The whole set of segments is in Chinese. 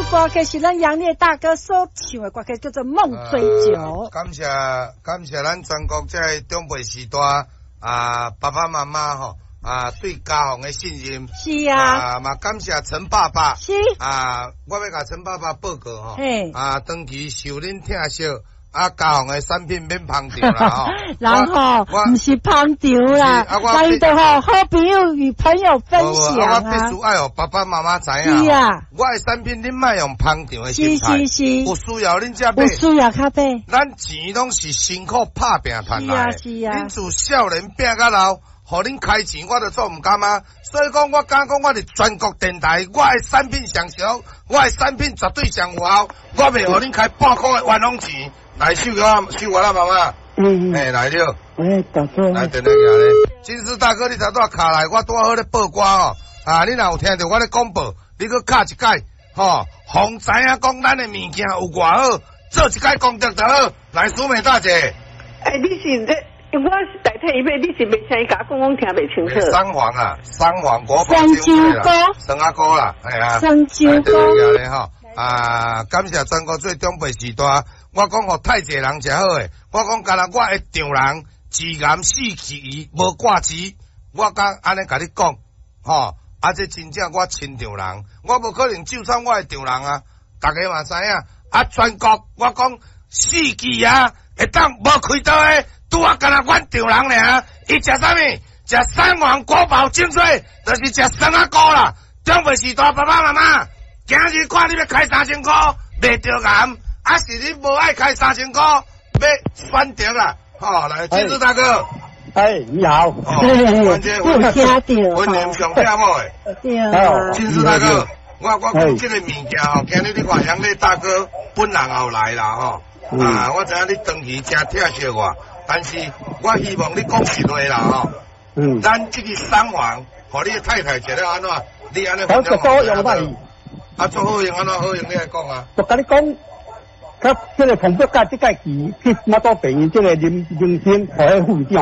歌曲是咱杨烈大哥所唱的歌曲，叫做《梦追酒》。 感谢咱全国这长辈时代爸爸妈妈吼对家乡的信任。 是啊。 嘛感谢陈爸爸。 是。 我要甲陈爸爸报告吼。 嘿。 长期受恁疼惜。家乡的产品免捧场啦吼， 然后不是捧场啦，咱就好朋友与朋友分享我必须爱爸爸妈妈知影。 是啊， 我的产品恁莫用捧场的心态， 是， 有需要恁才买， 有需要才买。 咱钱拢是辛苦拍拼赚来的， 是啊。 恁自少年拼到老，互恁开钱我都做唔甘啊。所以讲，我敢讲我是全国电台，我的产品上俗，我的产品绝对上有效，我袂互恁开半块的冤枉钱。来收我啦，妈妈。来了。 大哥。 来，等下咧。金丝大哥，你头拄卡来，我拄好咧报歌哦。你若有听到我咧广播，你搁卡一解，吼，方知影讲咱的物件有偌好，做一解功德就好。来，苏美大姐。 你是我是代替伊买，你是袂声伊甲我讲听袂清楚。 三黄国宝三秋歌， 生阿哥啦， 三秋歌。 咧吼，感谢全国最长辈时代。我讲互太济人才好诶，我讲干那我会丈人自然死气无挂齿，我敢安尼甲你讲，吼，这真正我亲丈人，我无可能就算我是丈人啊，大家嘛知影，全国我讲死气会当无开刀诶，拄干那阮丈人尔，伊食啥物？食三黄国宝精髓，就是食生阿哥啦。长辈时代爸爸妈妈，今日看你要开3000块，袂着眼。是你无爱开3000块，要翻掉啦！来，金丝大哥。 你好。 我听到。 我念上听好诶。 对。 金丝大哥，我讲这个物件今日你看杨烈大哥本人也来啦我知影你长期真疼惜我，但是我希望你讲实话啦咱这个三黄，和你的太太食了安怎？你安尼分享好用吧？做好用安怎好用？你来讲啊。 我跟你讲。这个同福甲这个期去马到病院，这个林先和迄副长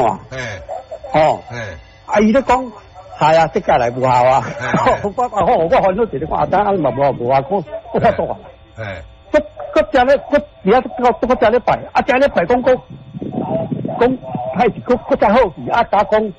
伊咧讲，系这届来无效啊。我烦恼一个看单，嘛无啊，我发作啊。我只咧，我只咧排，只咧排讲还是我只好奇甲讲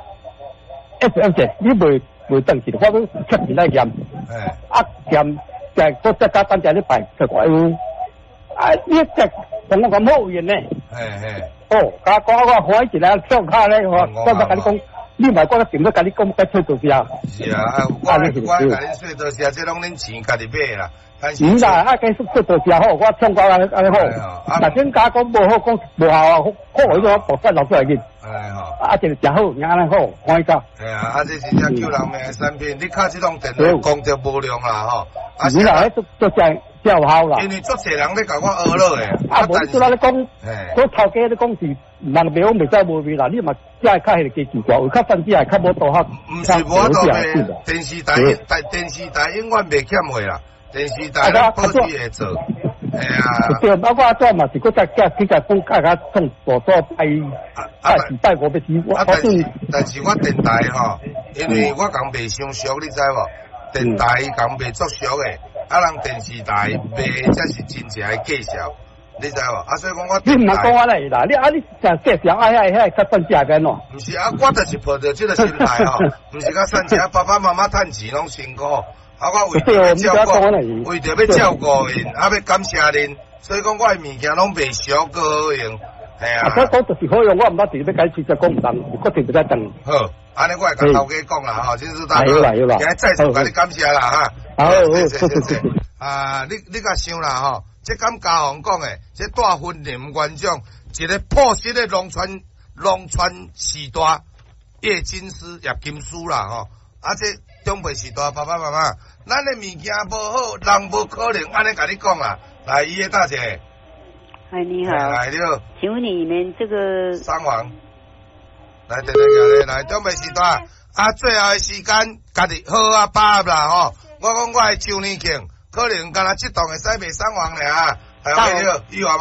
，F 你袂当时，我都出面来验，验我只甲单只咧排，就怪有。你只同我咁好用呢？甲我开一下唱卡咧，我甲你讲，你咪觉得点都甲你讲，该吹到时啊？ 是啊，我甲你吹到时啊，这拢恁钱家己买啦。 唔啦，该吹到时好，我唱歌安尼好。但真假讲无好，讲无效啊，好咗博翻流出来嘅。这个真好，安尼好，欢喜到。 这真正救人命的产品，你卡这种电话功德无量啦， 唔啦，都真。有效啦， 因为足侪人咧甲我学了诶。 无做咱咧讲，我头家咧讲是，人袂讲袂使无味啦。你嘛，只系较迄个奇怪，有较甚至系较无多较。 唔是无多诶，电视台永远袂欠货啦。电视台咧保持会做， 对，包括做嘛是，我再讲大家从多拜拜五要死。 但是我电台因为我讲袂伤俗，你知无？电台讲袂足俗诶。人电视台卖才是真正的介绍，你知无？所以讲我你唔系讲我嚟啦，你成介绍迄较算价嘅喏。 唔是我就是抱着这个心态唔是较算价，爸爸妈妈趁钱拢辛苦，我为着要照顾因，要感谢恁，所以讲我的物件拢袂俗个好用， 我讲就是好用，我唔得自己要解释就讲唔当，我定唔使等。 好。安尼我会甲头家讲啦，就是大哥，今日再次甲你感谢啦，谢。你甲想啦，这敢家行讲诶，这大婚林院长，一个朴实的农村时代叶金丝叶金丝啦，这长辈时代爸爸妈妈，咱的物件无好，人无可能安尼甲你讲啦。来，伊个大姐， 你好， 来了， 请问你们这个三黄。来，等下来，长辈时代最后的时间，家己好把握啦我讲我的周年庆，可能干那这档会使卖3万尔，来，以后